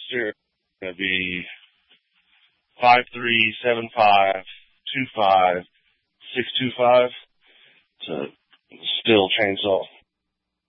Sure. Gonna be 537525 625. It's a steel chainsaw.